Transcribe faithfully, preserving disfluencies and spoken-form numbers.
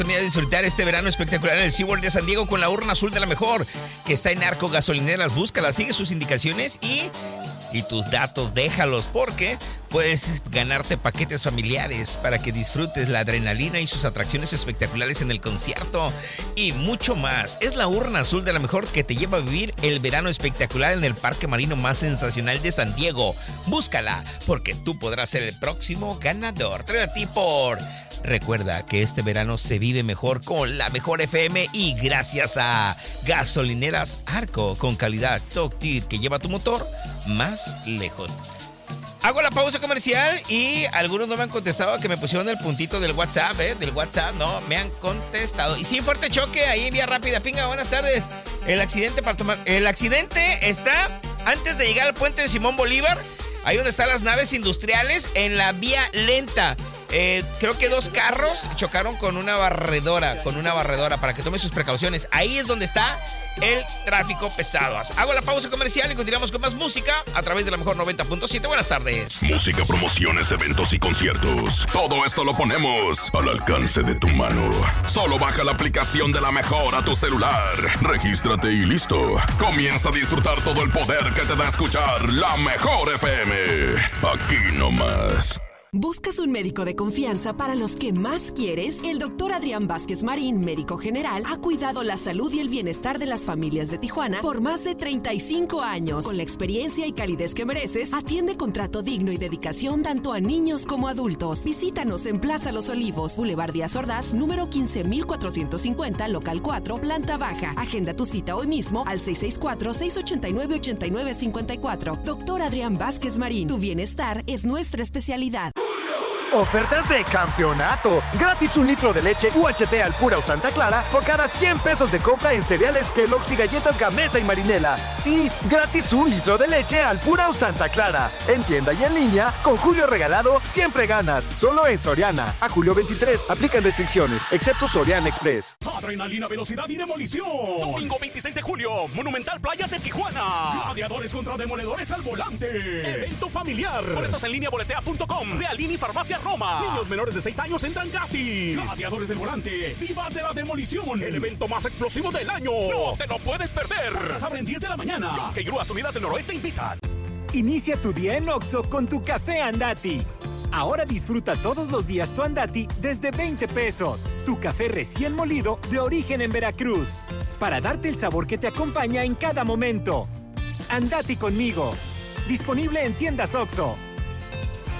de disfrutar este verano espectacular en el SeaWorld de San Diego con la urna azul de la mejor, que está en Arco Gasolineras. Búscala, sigue sus indicaciones y, y tus datos, déjalos, porque puedes ganarte paquetes familiares para que disfrutes la adrenalina y sus atracciones espectaculares en el concierto y mucho más. Es la urna azul de la mejor que te lleva a vivir el verano espectacular en el parque marino más sensacional de San Diego. Búscala, porque tú podrás ser el próximo ganador. Trae a ti por... Recuerda que este verano se vive mejor con la mejor F M y gracias a Gasolineras Arco, con calidad Top Tier que lleva tu motor más lejos. Hago la pausa comercial y algunos no me han contestado, que me pusieron el puntito del WhatsApp, ¿eh? Del WhatsApp, no, me han contestado. Y sí, fuerte choque ahí en Vía Rápida. Pinga, buenas tardes. El accidente para tomar... El accidente está antes de llegar al puente de Simón Bolívar, ahí donde están las naves industriales, en la vía lenta. Eh, creo que dos carros chocaron con una barredora, con una barredora, para que tome sus precauciones. Ahí es donde está el tráfico pesado. Hago la pausa comercial y continuamos con más música a través de la mejor noventa punto siete. Buenas tardes. Música, promociones, eventos y conciertos. Todo esto lo ponemos al alcance de tu mano. Solo baja la aplicación de la mejor a tu celular. Regístrate y listo. Comienza a disfrutar todo el poder que te da escuchar la mejor F M. Aquí nomás. ¿Buscas un médico de confianza para los que más quieres? El doctor Adrián Vázquez Marín, médico general, ha cuidado la salud y el bienestar de las familias de Tijuana por más de treinta y cinco años. Con la experiencia y calidez que mereces, atiende con trato digno y dedicación tanto a niños como adultos. Visítanos en Plaza Los Olivos, Boulevard Díaz Ordaz, número quince mil cuatrocientos cincuenta, local cuatro, planta baja. Agenda tu cita hoy mismo al seis seis cuatro, seis ocho nueve, ocho nueve cinco cuatro. Doctor Adrián Vázquez Marín, tu bienestar es nuestra especialidad. Ofertas de campeonato. Gratis un litro de leche U H T Alpura o Santa Clara por cada cien pesos de compra en cereales Kellogg's y galletas Gamesa y Marinela. Sí, gratis un litro de leche Alpura o Santa Clara. En tienda y en línea, con Julio Regalado, siempre ganas. Solo en Soriana. A julio veintitrés, aplican restricciones, excepto Soriana Express. Adrenalina, velocidad y demolición. Domingo veintiséis de julio, Monumental Playas de Tijuana. Gladiadores contra demoledores al volante. Evento familiar. Boletos en línea boletea punto com. Realini Farmacia Roma. Niños menores de seis años entran gratis. Gladiadores del volante. Divas de la demolición. El evento más explosivo del año. No te lo puedes perder. Puertas abren diez de la mañana. Que Grúas Unidas del Noroeste invitan. Inicia tu día en Oxxo con tu café Andati. Ahora disfruta todos los días tu Andati desde veinte pesos. Tu café recién molido de origen en Veracruz. Para darte el sabor que te acompaña en cada momento. Andati conmigo. Disponible en tiendas Oxxo.